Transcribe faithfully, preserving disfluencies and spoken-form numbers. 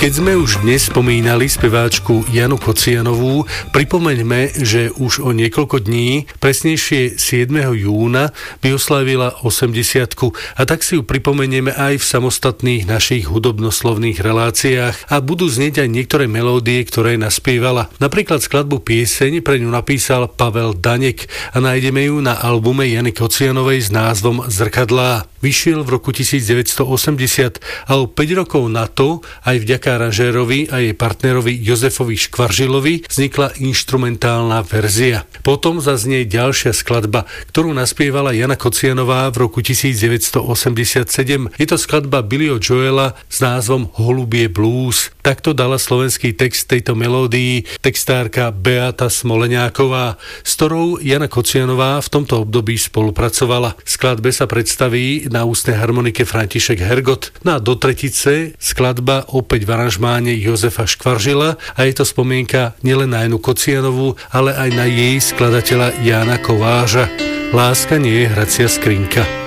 Keď sme už dnes spomínali speváčku Janu Kocianovú, pripomeňme, že už o niekoľko dní, presnejšie siedmeho júna, by oslavila osemdesiatku a tak si ju pripomenieme aj v samostatných našich hudobnoslovných reláciách a budú znieť aj niektoré melódie, ktoré naspievala. Napríklad skladbu Pieseň pre ňu napísal Pavel Danek a nájdeme ju na albume Jany Kocianovej s názvom Zrkadlá. Vyšiel v roku devätnásťstoosemdesiat a o päť rokov na to aj vďaka aranžérovi a jej partnerovi Jozefovi Škvaržilovi vznikla inštrumentálna verzia. Potom zaznie ďalšia skladba, ktorú naspievala Jana Kocianová v roku devätnásťstoosemdesiatsedem. Je to skladba Billyho Joela s názvom Holubie blues. Takto dala slovenský text tejto melódii textárka Beata Smoleňáková, s ktorou Jana Kocianová v tomto období spolupracovala. Skladbe sa predstaví na ústnej harmonike František Hergot. No a do tretice skladba opäť v aranžmáne Jozefa Škvaržila a je to spomienka nielen na Janu Kocianovú, ale aj na jej skladateľa Jána Kováža. Láska nie je hracia skrinka.